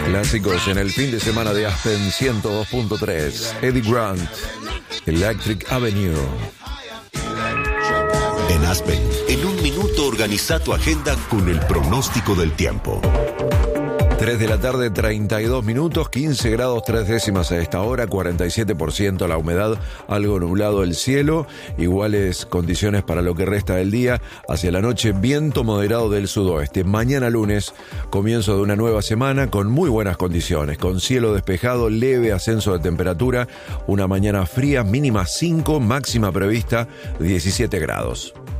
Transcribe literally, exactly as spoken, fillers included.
Clásicos en el fin de semana de Aspen ciento dos punto tres. Eddie Grant, Electric Avenue. En Aspen, en un minuto organiza tu agenda con el pronóstico del tiempo. tres de la tarde, treinta y dos minutos, quince grados tres décimas a esta hora, cuarenta y siete por ciento la humedad, algo nublado el cielo, iguales condiciones para lo que resta del día. Hacia la noche, viento moderado del sudoeste. Mañana lunes, comienzo de una nueva semana con muy buenas condiciones, con cielo despejado, leve ascenso de temperatura, una mañana fría, mínima cinco, máxima prevista diecisiete grados.